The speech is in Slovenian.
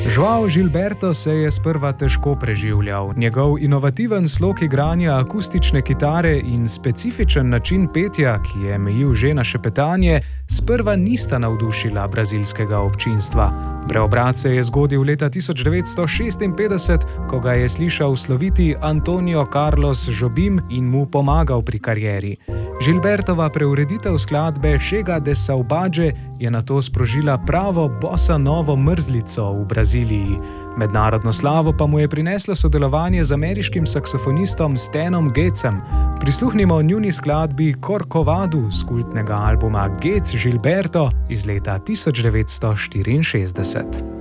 Joao Gilberto se je sprva težko preživljal. Njegov inovativen slog igranja akustične kitare in specifičen način petja, ki je mejil že na šepetanje, sprva nista navdušila brazilskega občinstva. Preobrat se je zgodil leta 1956, ko ga je slišal sloviti Antonio Carlos Jobim in mu pomagal pri karieri. Gilbertova preureditev skladbe Chega de Saudade je nato sprožila pravo bossa novo mrzlico v Braziliji. Mednarodno slavo pa mu je prineslo sodelovanje z ameriškim saksofonistom Stanom Getsom. Prisluhnimo njuni skladbi Corcovado z kultnega albuma Getz Gilberto iz leta 1964.